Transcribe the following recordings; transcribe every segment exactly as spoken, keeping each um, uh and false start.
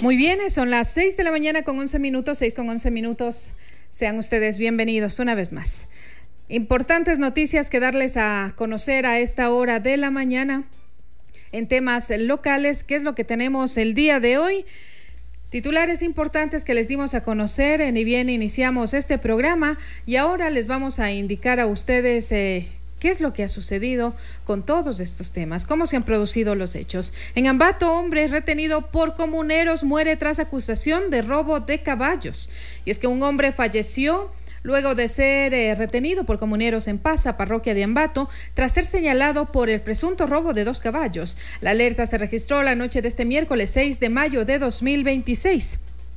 Muy bien, son las seis de la mañana con once minutos, seis con once minutos. Sean ustedes bienvenidos una vez más. Importantes noticias que darles a conocer a esta hora de la mañana en temas locales. ¿Qué es lo que tenemos el día de hoy? Titulares importantes que les dimos a conocer, ni bien iniciamos este programa, y ahora les vamos a indicar a ustedes eh, qué es lo que ha sucedido con todos estos temas, cómo se han producido los hechos. En Ambato, hombre retenido por comuneros muere tras acusación de robo de caballos. Y es que un hombre falleció luego de ser eh, retenido por comuneros en Paza, parroquia de Ambato, tras ser señalado por el presunto robo de dos caballos. La alerta se registró la noche de este miércoles seis de mayo de dos mil veintiséis.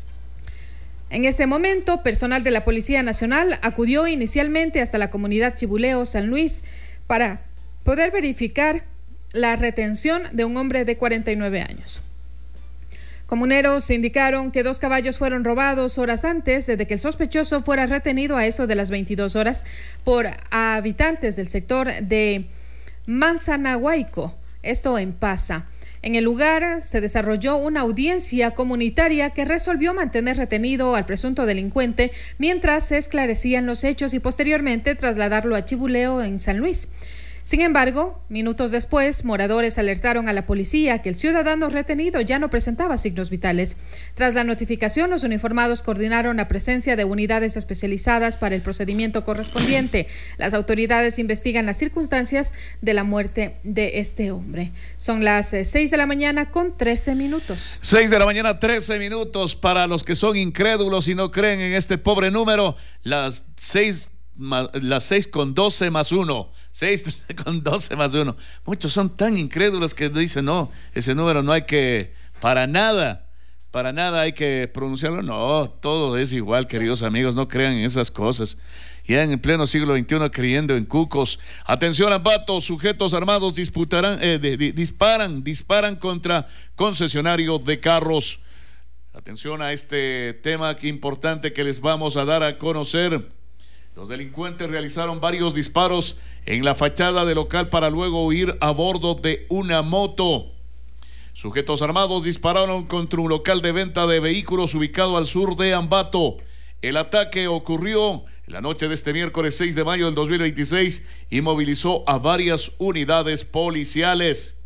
En ese momento, personal de la Policía Nacional acudió inicialmente hasta la comunidad Chibuleo San Luis para poder verificar la retención de un hombre de cuarenta y nueve años. Comuneros indicaron que dos caballos fueron robados horas antes de que el sospechoso fuera retenido a eso de las veintidós horas por habitantes del sector de Manzanahuayco, esto en Paza. En el lugar se desarrolló una audiencia comunitaria que resolvió mantener retenido al presunto delincuente mientras se esclarecían los hechos y posteriormente trasladarlo a Chibuleo en San Luis. Sin embargo, minutos después, moradores alertaron a la policía que el ciudadano retenido ya no presentaba signos vitales. Tras la notificación, los uniformados coordinaron la presencia de unidades especializadas para el procedimiento correspondiente. Las autoridades investigan las circunstancias de la muerte de este hombre. Son las eh, seis de la mañana con trece minutos. seis de la mañana, trece minutos. Para los que son incrédulos y no creen en este pobre número, las seis las seis con doce más uno, seis con doce más uno. Muchos son tan incrédulos que dicen, no, ese número no hay que, para nada, para nada hay que pronunciarlo. No, todo es igual, queridos amigos, no crean en esas cosas. Ya en el pleno siglo veintiuno creyendo en cucos. Atención, Ambato, sujetos armados disputarán, eh, de, de, disparan, disparan contra concesionario de carros. Atención a este tema que importante que les vamos a dar a conocer. Los delincuentes realizaron varios disparos en la fachada del local para luego huir a bordo de una moto. Sujetos armados dispararon contra un local de venta de vehículos ubicado al sur de Ambato. El ataque ocurrió la noche de este miércoles seis de mayo del dos mil veintiséis y movilizó a varias unidades policiales.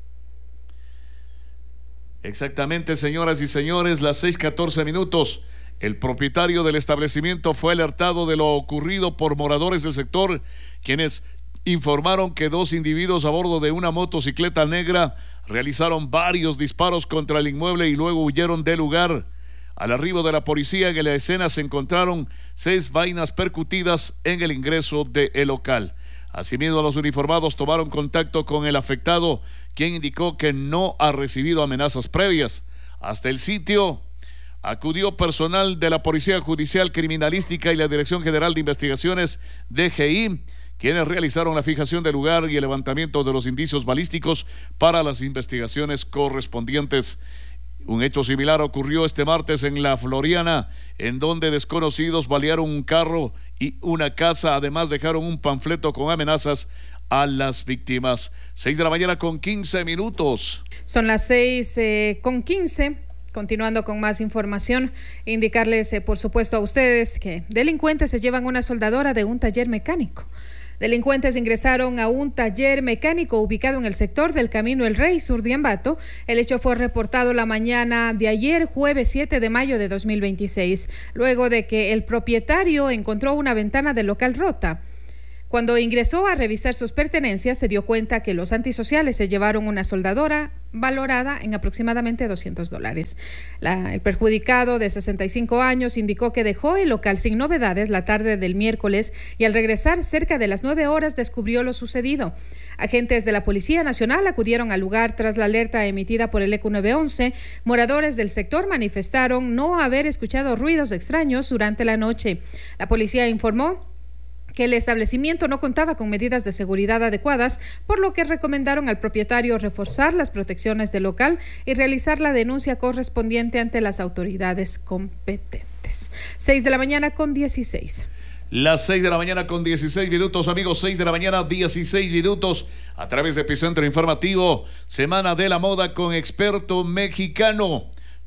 Exactamente, señoras y señores, las seis catorce minutos. El propietario del establecimiento fue alertado de lo ocurrido por moradores del sector, quienes informaron que dos individuos a bordo de una motocicleta negra realizaron varios disparos contra el inmueble y luego huyeron del lugar. Al arribo de la policía en la escena se encontraron seis vainas percutidas en el ingreso del local. Asimismo, los uniformados tomaron contacto con el afectado, quien indicó que no ha recibido amenazas previas. Hasta el sitio acudió personal de la Policía Judicial Criminalística y la Dirección General de Investigaciones D G I, quienes realizaron la fijación del lugar y el levantamiento de los indicios balísticos para las investigaciones correspondientes. Un hecho similar ocurrió este martes en La Floriana, en donde desconocidos balearon un carro y una casa, además dejaron un panfleto con amenazas a las víctimas. Seis de la mañana con quince minutos. Son las seis eh, con quince. Continuando con más información, indicarles eh, por supuesto a ustedes que delincuentes se llevan una soldadora de un taller mecánico. Delincuentes ingresaron a un taller mecánico ubicado en el sector del Camino El Rey, sur de Ambato. El hecho fue reportado la mañana de ayer, jueves siete de mayo de dos mil veintiséis, luego de que el propietario encontró una ventana del local rota. Cuando ingresó a revisar sus pertenencias, se dio cuenta que los antisociales se llevaron una soldadora valorada en aproximadamente doscientos dólares. La, el perjudicado de sesenta y cinco años indicó que dejó el local sin novedades la tarde del miércoles y al regresar cerca de las nueve horas descubrió lo sucedido. Agentes de la Policía Nacional acudieron al lugar tras la alerta emitida por el E Q nueve once. Moradores del sector manifestaron no haber escuchado ruidos extraños durante la noche. La policía informó que el establecimiento no contaba con medidas de seguridad adecuadas, por lo que recomendaron al propietario reforzar las protecciones del local y realizar la denuncia correspondiente ante las autoridades competentes. seis de la mañana con dieciséis. Las seis de la mañana con dieciséis minutos, amigos, seis de la mañana, dieciséis minutos, a través de Epicentro Informativo, Semana de la Moda con experto mexicano.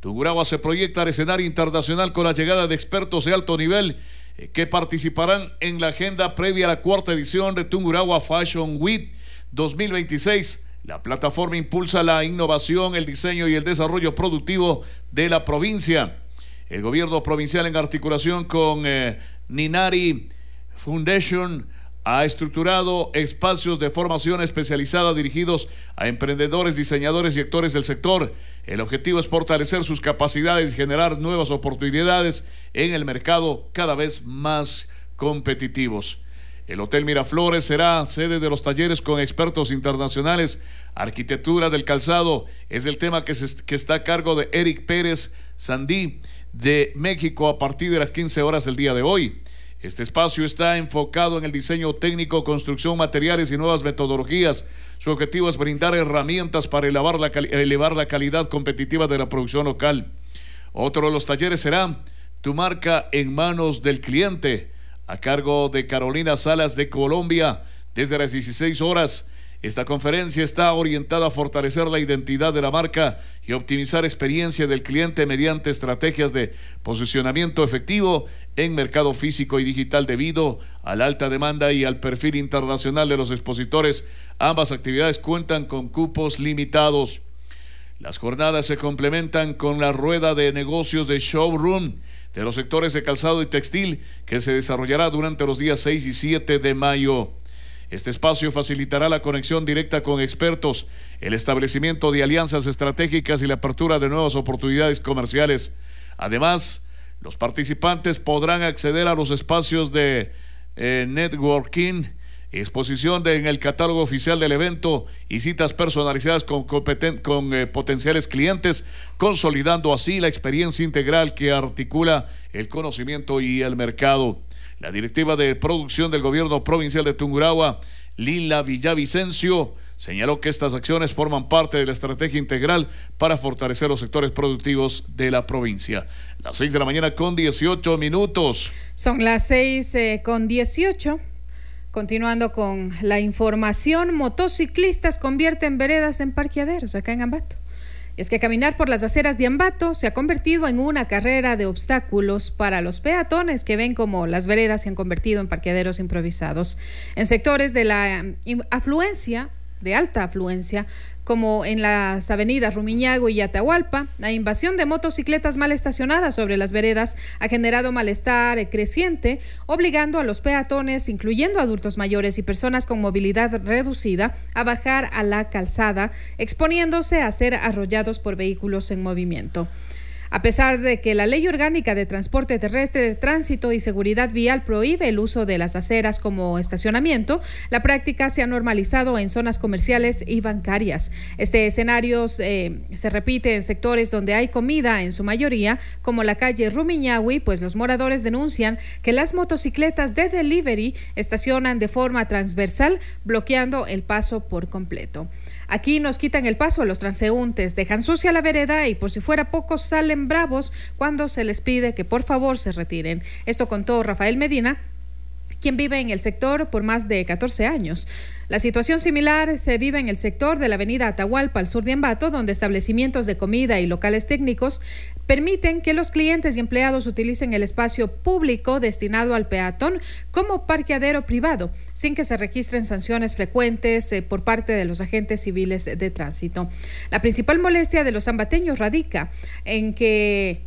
Tungurahua se proyecta al escenario internacional con la llegada de expertos de alto nivel eh, que participarán en la agenda previa a la cuarta edición de Tungurahua Fashion Week dos mil veintiséis. La plataforma impulsa la innovación, el diseño y el desarrollo productivo de la provincia. El gobierno provincial, en articulación con eh, Ninari Foundation, ha estructurado espacios de formación especializada dirigidos a emprendedores, diseñadores y actores del sector. El objetivo es fortalecer sus capacidades y generar nuevas oportunidades en el mercado cada vez más competitivos. El Hotel Miraflores será sede de los talleres con expertos internacionales. Arquitectura del calzado es el tema que, se, que está a cargo de Eric Pérez Sandí de México a partir de las quince horas del día de hoy. Este espacio está enfocado en el diseño técnico, construcción, materiales y nuevas metodologías. Su objetivo es brindar herramientas para elevar la, elevar la calidad competitiva de la producción local. Otro de los talleres será Tu marca en manos del cliente, a cargo de Carolina Salas de Colombia, desde las dieciséis horas. Esta conferencia está orientada a fortalecer la identidad de la marca y optimizar experiencia del cliente mediante estrategias de posicionamiento efectivo en mercado físico y digital debido a la alta demanda y al perfil internacional de los expositores. Ambas actividades cuentan con cupos limitados. Las jornadas se complementan con la rueda de negocios de showroom de los sectores de calzado y textil que se desarrollará durante los días seis y siete de mayo. Este espacio facilitará la conexión directa con expertos, el establecimiento de alianzas estratégicas y la apertura de nuevas oportunidades comerciales. Además, los participantes podrán acceder a los espacios de eh, networking, exposición de, en el catálogo oficial del evento y citas personalizadas con, con eh, potenciales clientes, consolidando así la experiencia integral que articula el conocimiento y el mercado. La directiva de producción del gobierno provincial de Tungurahua, Lila Villavicencio, señaló que estas acciones forman parte de la estrategia integral para fortalecer los sectores productivos de la provincia. Las seis de la mañana con dieciocho minutos. Son las seis eh, con dieciocho. Continuando con la información, motociclistas convierten veredas en parqueaderos acá en Ambato. Es que caminar por las aceras de Ambato se ha convertido en una carrera de obstáculos para los peatones que ven como las veredas se han convertido en parqueaderos improvisados. En sectores de la afluencia, de alta afluencia, como en las avenidas Rumiñahui y Atahualpa, la invasión de motocicletas mal estacionadas sobre las veredas ha generado malestar creciente, obligando a los peatones, incluyendo adultos mayores y personas con movilidad reducida, a bajar a la calzada, exponiéndose a ser arrollados por vehículos en movimiento. A pesar de que la Ley Orgánica de Transporte Terrestre, Tránsito y Seguridad Vial prohíbe el uso de las aceras como estacionamiento, la práctica se ha normalizado en zonas comerciales y bancarias. Este escenario eh, se repite en sectores donde hay comida en su mayoría, como la calle Rumiñahui, pues los moradores denuncian que las motocicletas de delivery estacionan de forma transversal, bloqueando el paso por completo. Aquí nos quitan el paso a los transeúntes, dejan sucia la vereda y por si fuera poco salen bravos cuando se les pide que por favor se retiren. Esto contó Rafael Medina, quien vive en el sector por más de catorce años. La situación similar se vive en el sector de la avenida Atahualpa al sur de Ambato, donde establecimientos de comida y locales técnicos permiten que los clientes y empleados utilicen el espacio público destinado al peatón como parqueadero privado, sin que se registren sanciones frecuentes eh, por parte de los agentes civiles de tránsito. La principal molestia de los ambateños radica en que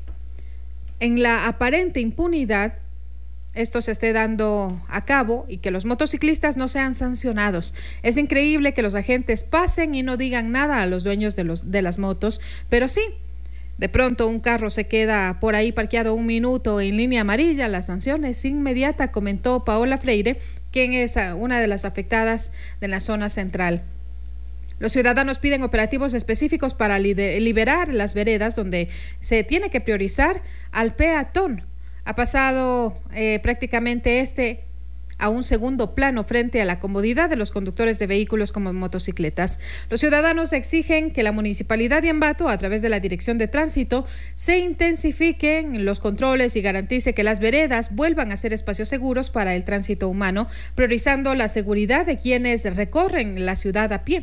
en la aparente impunidad esto se esté dando a cabo y que los motociclistas no sean sancionados. Es increíble que los agentes pasen y no digan nada a los dueños de, los, de las motos, pero sí, de pronto un carro se queda por ahí parqueado un minuto en línea amarilla, la sanción es inmediata, comentó Paola Freire, quien es una de las afectadas de la zona central. Los ciudadanos piden operativos específicos para liberar las veredas donde se tiene que priorizar al peatón. Ha pasado eh, prácticamente este a un segundo plano frente a la comodidad de los conductores de vehículos como motocicletas. Los ciudadanos exigen que la Municipalidad de Ambato, a través de la Dirección de Tránsito, se intensifiquen los controles y garantice que las veredas vuelvan a ser espacios seguros para el tránsito humano, priorizando la seguridad de quienes recorren la ciudad a pie.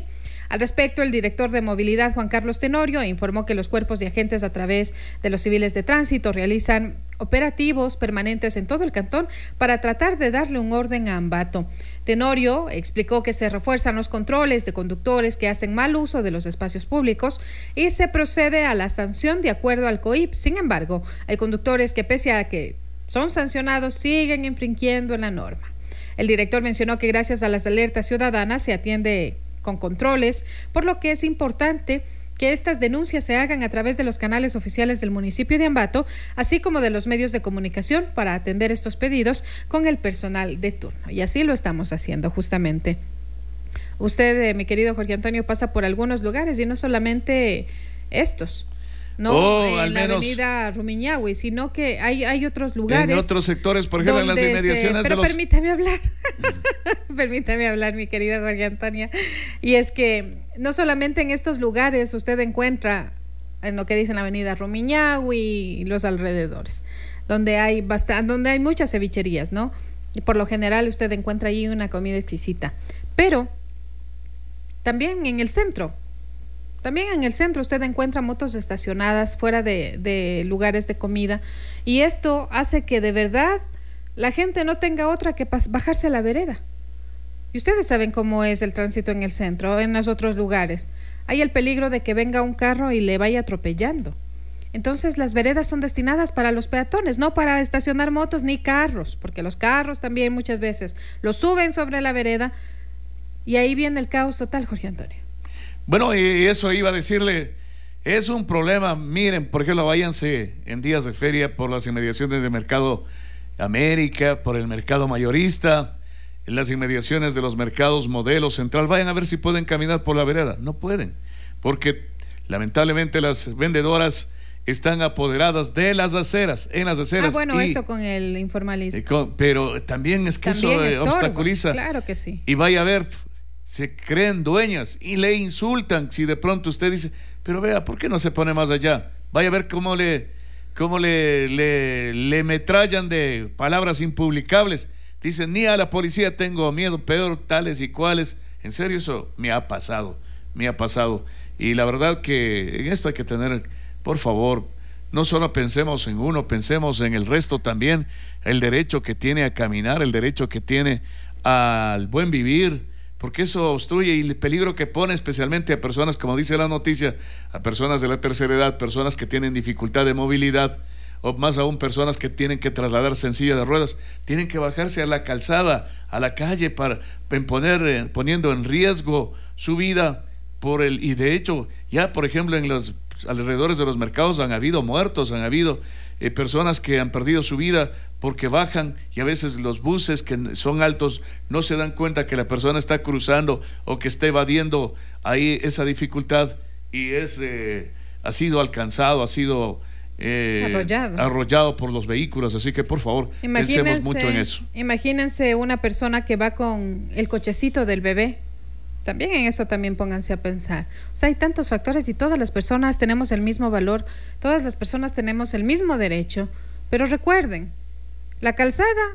Al respecto, el director de movilidad, Juan Carlos Tenorio, informó que los cuerpos de agentes a través de los civiles de tránsito realizan operativos permanentes en todo el cantón para tratar de darle un orden a Ambato. Tenorio explicó que se refuerzan los controles de conductores que hacen mal uso de los espacios públicos y se procede a la sanción de acuerdo al C O I P. Sin embargo, hay conductores que, pese a que son sancionados, siguen infringiendo la norma. El director mencionó que gracias a las alertas ciudadanas se atiende con controles, por lo que es importante que estas denuncias se hagan a través de los canales oficiales del municipio de Ambato, así como de los medios de comunicación para atender estos pedidos con el personal de turno. Y así lo estamos haciendo justamente. Usted, eh, mi querido Jorge Antonio, pasa por algunos lugares y no solamente estos, no oh, en al la menos avenida Rumiñahui, sino que hay, hay otros lugares. En otros sectores, por ejemplo, en las inmediaciones se, pero de los... permítame hablar, permítame hablar, mi querido Jorge Antonio. Y es que no solamente en estos lugares usted encuentra en lo que dicen la avenida Rumiñahui y los alrededores, donde hay bastante, donde hay muchas cevicherías, ¿no? Y por lo general usted encuentra ahí una comida exquisita. Pero también en el centro, también en el centro usted encuentra motos estacionadas fuera de, de lugares de comida, y esto hace que de verdad la gente no tenga otra que bajarse a la vereda. Y ustedes saben cómo es el tránsito en el centro, en los otros lugares. Hay el peligro de que venga un carro y le vaya atropellando. Entonces las veredas son destinadas para los peatones, no para estacionar motos ni carros, porque los carros también muchas veces los suben sobre la vereda y ahí viene el caos total, Jorge Antonio. Bueno, y eso iba a decirle, es un problema. Miren, por ejemplo, váyanse en días de feria por las inmediaciones del Mercado América, por el mercado mayorista, en las inmediaciones de los mercados Modelo Central. Vayan a ver si pueden caminar por la vereda. No pueden, porque lamentablemente las vendedoras están apoderadas de las aceras, en las aceras. Ah, bueno, y, esto con el informalismo. Con, pero también es que también eso estorba, obstaculiza. Claro que sí. Y vaya a ver, se creen dueñas y le insultan si de pronto usted dice, pero vea, ¿por qué no se pone más allá? Vaya a ver cómo le, cómo le, le, le metrallan de palabras impublicables. Dicen, ni a la policía tengo miedo, peor tales y cuales. En serio, eso me ha pasado, me ha pasado. Y la verdad que en esto hay que tener, por favor, no solo pensemos en uno, pensemos en el resto también, el derecho que tiene a caminar, el derecho que tiene al buen vivir, porque eso obstruye, y el peligro que pone especialmente a personas, como dice la noticia, a personas de la tercera edad, personas que tienen dificultad de movilidad, o más aún personas que tienen que trasladarse en silla de ruedas, tienen que bajarse a la calzada, a la calle, para poner, poniendo en riesgo su vida por el, y de hecho ya por ejemplo en los alrededores de los mercados han habido muertos, han habido eh, personas que han perdido su vida porque bajan, y a veces los buses que son altos no se dan cuenta que la persona está cruzando o que está evadiendo ahí esa dificultad, y es eh, ha sido alcanzado, ha sido Eh, arrollado. arrollado por los vehículos. Así que por favor, pensemos mucho en eso. Imagínense una persona que va con el cochecito del bebé. También en eso también pónganse a pensar. O sea, hay tantos factores y todas las personas tenemos el mismo valor, todas las personas tenemos el mismo derecho, pero recuerden, la calzada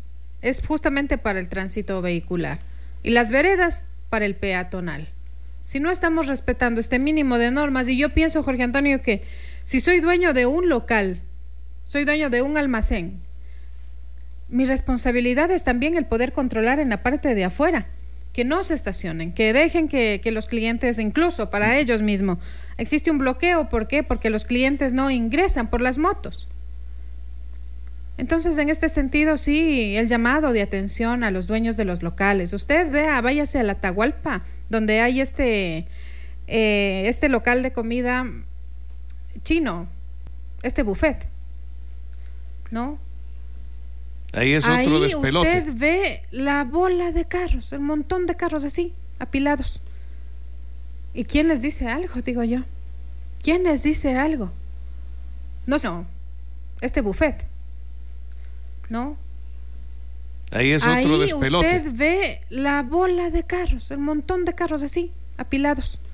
es justamente para el tránsito vehicular y las veredas para el peatonal. Si no estamos respetando este mínimo de normas, y yo pienso, Jorge Antonio, que si soy dueño de un local, soy dueño de un almacén, mi responsabilidad es también el poder controlar en la parte de afuera, que no se estacionen, que dejen que, que los clientes, incluso para ellos mismos, existe un bloqueo. ¿Por qué? Porque los clientes no ingresan por las motos. Entonces, en este sentido, sí, el llamado de atención a los dueños de los locales. Usted vea, váyase a la Atahualpa, donde hay este, eh, este local de comida chino, este buffet, ¿no? Ahí es otro Ahí despelote. Usted ve la bola de carros, el montón de carros así, apilados. ¿Y quién les dice algo, digo yo? ¿Quién les dice algo? No, no, este buffet, ¿no? Ahí es otro Ahí despelote. Usted ve la bola de carros, el montón de carros así, apilados.